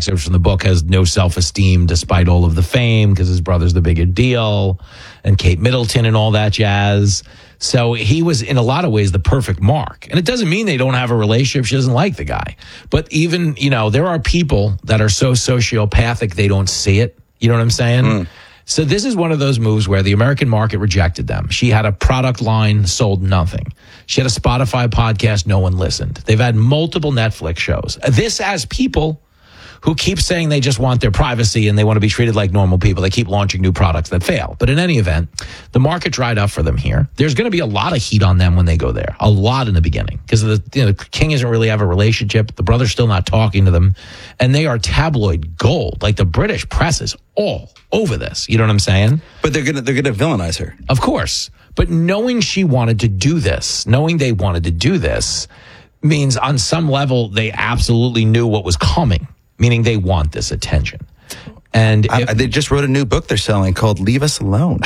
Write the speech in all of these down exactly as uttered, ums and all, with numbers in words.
excerpts from the book, has no self-esteem despite all of the fame because his brother's the bigger deal, and Kate Middleton and all that jazz. So he was, in a lot of ways, the perfect mark. And it doesn't mean they don't have a relationship. She doesn't like the guy. But even, you know, there are people that are so sociopathic they don't see it. You know what I'm saying? Mm. So this is one of those moves where the American market rejected them. She had a product line, sold nothing. She had a Spotify podcast, no one listened. They've had multiple Netflix shows. This has people who keep saying they just want their privacy and they want to be treated like normal people. They keep launching new products that fail. But in any event, the market dried up for them here. There's going to be a lot of heat on them when they go there. A lot in the beginning. Because the you know, King doesn't really have a relationship. The brother's still not talking to them. And they are tabloid gold. Like the British press is all over this. You know what I'm saying? But they're going to they're going to villainize her. Of course. But knowing she wanted to do this, knowing they wanted to do this, means on some level they absolutely knew what was coming. Meaning they want this attention. And I, if, they just wrote a new book they're selling called Leave Us Alone.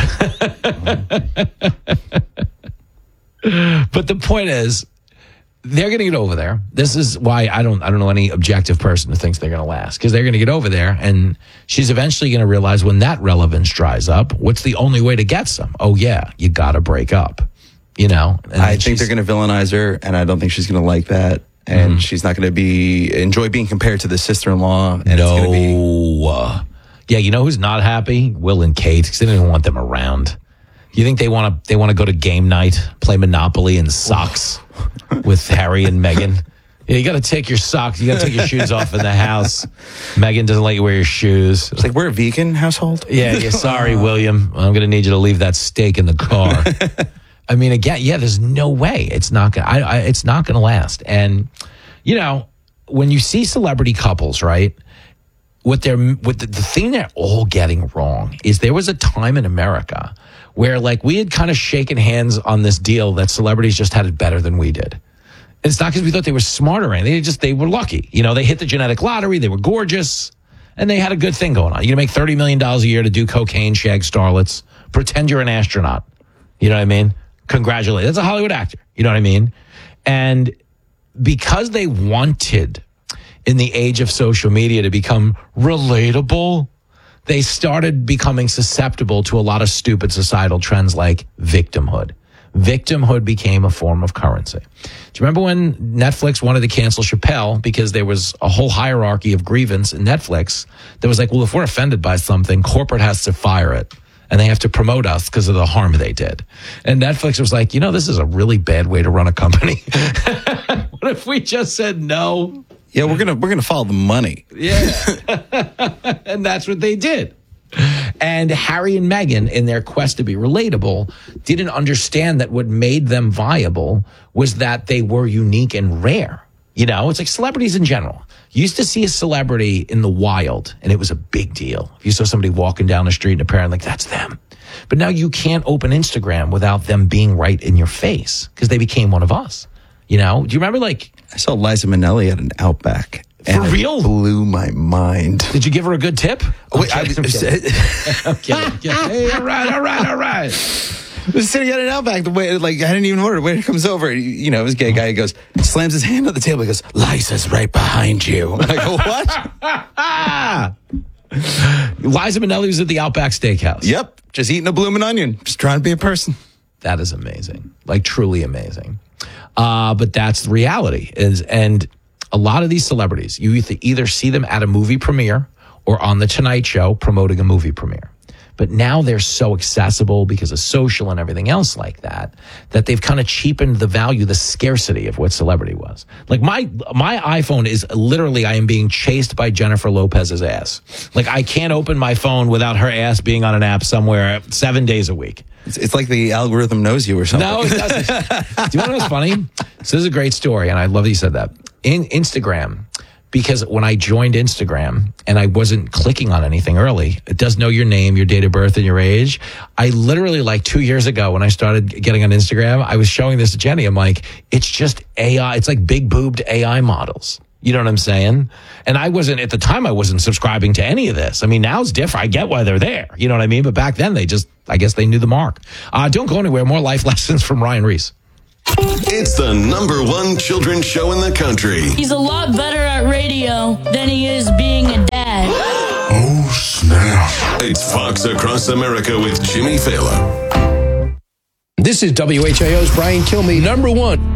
But the point is, they're going to get over there. This is why I don't I don't know any objective person who thinks they're going to last. Because they're going to get over there, and she's eventually going to realize when that relevance dries up, what's the only way to get some? Oh, yeah, you got to break up. You know? And I think they're going to villainize her, and I don't think she's going to like that. And mm-hmm. she's not going to be enjoy being compared to the sister-in-law. And no. It's gonna be, uh, yeah, you know who's not happy? Will and Kate, because they don't even want them around. You think they want to they want to go to game night, play Monopoly in socks with Harry and Meghan? Yeah, you got to take your socks. You got to take your shoes off in the house. Meghan doesn't let you wear your shoes. It's like, we're a vegan household. Yeah, yeah. Sorry, William. I'm going to need you to leave that steak in the car. I mean, again, yeah, there's no way it's not going. I, I, it's not going to last. And you know, when you see celebrity couples, right? What they're what the, the thing they're all getting wrong is there was a time in America where, like, we had kind of shaken hands on this deal that celebrities just had it better than we did. And it's not because we thought they were smarter or anything. They just they were lucky. You know, they hit the genetic lottery. They were gorgeous, and they had a good thing going on. You make thirty million dollars a year to do cocaine, shag starlets, pretend you're an astronaut. You know what I mean? Congratulations. That's a Hollywood actor. You know what I mean? And because they wanted, in the age of social media, to become relatable, they started becoming susceptible to a lot of stupid societal trends like victimhood. Victimhood became a form of currency. Do you remember when Netflix wanted to cancel Chappelle because there was a whole hierarchy of grievance in Netflix that was like, well, if we're offended by something, corporate has to fire it. And they have to promote us because of the harm they did. And Netflix was like, you know, this is a really bad way to run a company. What if we just said no? Yeah, we're gonna we're gonna follow the money. Yeah, and that's what they did. And Harry and Meghan, in their quest to be relatable, didn't understand that what made them viable was that they were unique and rare. You know, it's like celebrities in general. You used to see a celebrity in the wild, and it was a big deal. You saw somebody walking down the street and apparently, like, that's them. But now you can't open Instagram without them being right in your face because they became one of us. You know? Do you remember, like... I saw Liza Minnelli at an Outback. For real? It blew my mind. Did you give her a good tip? Oh, wait, I'm kidding. I'm kidding. I'm kidding. Hey, all right, all right, all right. I was sitting at an Outback. The way, like, I didn't even order. The waiter comes over. You know, this gay guy, he goes, slams his hand on the table. He goes, Liza's right behind you. I go, what? Liza Minnelli was at the Outback Steakhouse. Yep. Just eating a blooming onion. Just trying to be a person. That is amazing. Like, truly amazing. Uh, but that's the reality. Is And a lot of these celebrities, you either, either see them at a movie premiere or on The Tonight Show promoting a movie premiere. But now they're so accessible because of social and everything else like that, that they've kind of cheapened the value, the scarcity of what celebrity was. Like my my iPhone is literally, I am being chased by Jennifer Lopez's ass. Like I can't open my phone without her ass being on an app somewhere seven days a week. It's, it's like the algorithm knows you or something. No, it doesn't. Do you want to know what's funny? So this is a great story, and I love that you said that. In Instagram, because when I joined Instagram and I wasn't clicking on anything early, it does know your name, your date of birth, and your age. I literally, like two years ago when I started getting on Instagram, I was showing this to Jenny. I'm like, it's just A I. It's like big boobed A I models. You know what I'm saying? And I wasn't, at the time, I wasn't subscribing to any of this. I mean, now it's different. I get why they're there. You know what I mean? But back then, they just, I guess they knew the mark. Uh, don't go anywhere. More life lessons from Ryan Reese. It's the number one children's show in the country. He's a lot better at radio than he is being a dad. Trucks Across America with Jimmy Fallon. This is W H I O's Brian Kilmeade, number one.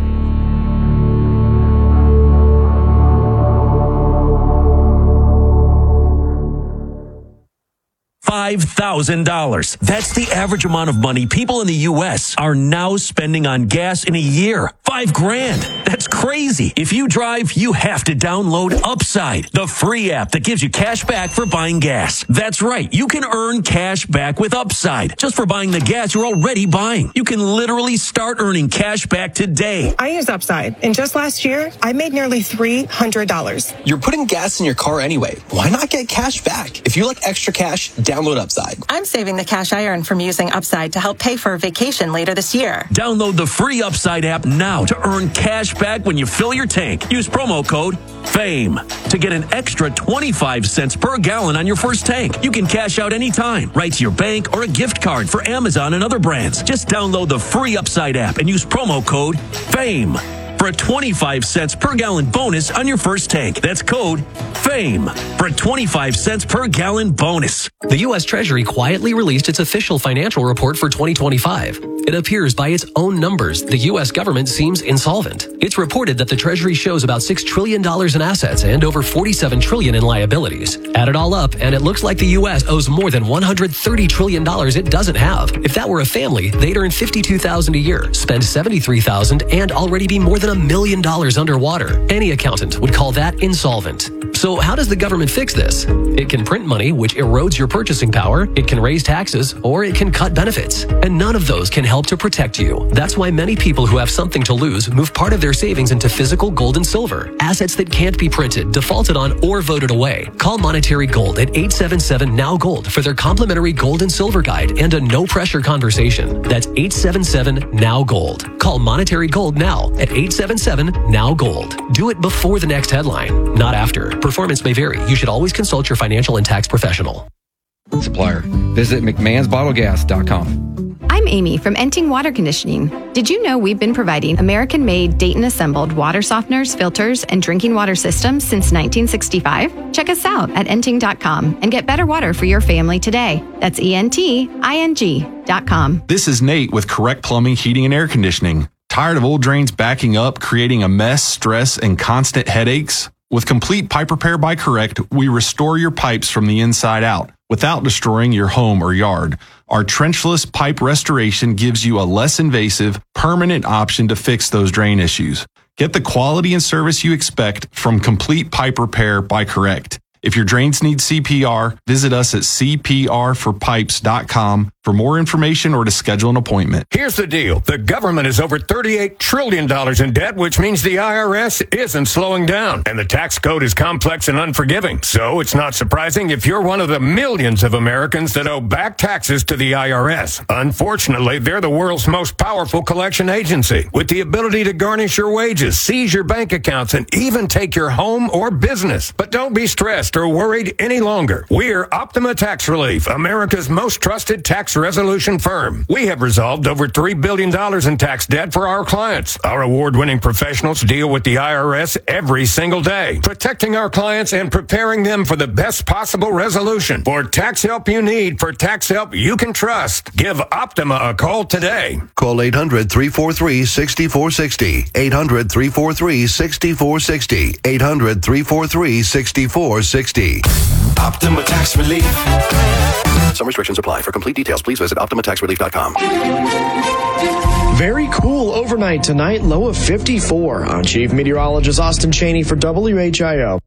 five thousand dollars. That's the average amount of money people in the U S are now spending on gas in a year. Five grand. That's crazy. If you drive, you have to download Upside, the free app that gives you cash back for buying gas. That's right. You can earn cash back with Upside just for buying the gas you're already buying. You can literally start earning cash back today. I use Upside, and just last year, I made nearly three hundred dollars. You're putting gas in your car anyway. Why not get cash back? If you like extra cash, download Upside. I'm saving the cash I earn from using Upside to help pay for a vacation later this year. Download the free Upside app now to earn cash back when you fill your tank. Use promo code FAME to get an extra twenty-five cents per gallon on your first tank. You can cash out anytime, right to your bank or a gift card for Amazon and other brands. Just download the free Upside app and use promo code FAME for a twenty-five cents per gallon bonus on your first tank. That's code FAME for a twenty-five cents per gallon bonus. The U S Treasury quietly released its official financial report for twenty twenty-five. It appears by its own numbers, the U S government seems insolvent. It's reported that the Treasury shows about six trillion dollars in assets and over forty-seven trillion dollars in liabilities. Add it all up, and it looks like the U S owes more than one hundred thirty trillion dollars it doesn't have. If that were a family, they'd earn fifty-two thousand dollars a year, spend seventy-three thousand dollars, and already be more than a million dollars underwater. Any accountant would call that insolvent. So how does the government fix this? It can print money, which erodes your purchasing power. It can raise taxes, or it can cut benefits. And none of those can help to protect you. That's why many people who have something to lose move part of their savings into physical gold and silver, assets that can't be printed, defaulted on, or voted away. Call Monetary Gold at eight seven seven N O W Gold for their complimentary gold and silver guide and a no-pressure conversation. That's eight seven seven N O W Gold. Call Monetary Gold now at eight seven seven N O W Gold. Do it before the next headline, not after. Performance may vary. You should always consult your financial and tax professional. Supplier. Visit mcmahons bottle gas dot com. I'm Amy from Enting Water Conditioning. Did you know we've been providing American-made, Dayton-assembled water softeners, filters, and drinking water systems since nineteen sixty-five? Check us out at enting dot com and get better water for your family today. That's E N T I N G dot com. This is Nate with Correct Plumbing, Heating, and Air Conditioning. Tired of old drains backing up, creating a mess, stress, and constant headaches? With Complete Pipe Repair by Correct, we restore your pipes from the inside out without destroying your home or yard. Our trenchless pipe restoration gives you a less invasive, permanent option to fix those drain issues. Get the quality and service you expect from Complete Pipe Repair by Correct. If your drains need C P R, visit us at c p r for pipes dot com for more information or to schedule an appointment. Here's the deal. The government is over thirty-eight trillion dollars in debt, which means the I R S isn't slowing down. And the tax code is complex and unforgiving. So it's not surprising if you're one of the millions of Americans that owe back taxes to the I R S. Unfortunately, they're the world's most powerful collection agency, with the ability to garnish your wages, seize your bank accounts, and even take your home or business. But don't be stressed or worried any longer. We're Optima Tax Relief, America's most trusted tax resolution firm. We have resolved over three billion dollars in tax debt for our clients. Our award-winning professionals deal with the I R S every single day, protecting our clients and preparing them for the best possible resolution. For tax help you need, for tax help you can trust, give Optima a call today. Call eight hundred, three four three, six four six zero, eight hundred, three four three, six four six zero, eight hundred, three four three, six four six zero. Optima Tax Relief. Some restrictions apply. For complete details, please visit optima tax relief dot com. Very cool overnight tonight, low of fifty-four. I'm Chief Meteorologist Austin Cheney for W H I O.